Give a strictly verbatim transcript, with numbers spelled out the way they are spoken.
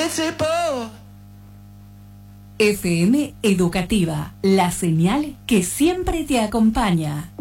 F M Educativa, la señal que siempre te acompaña.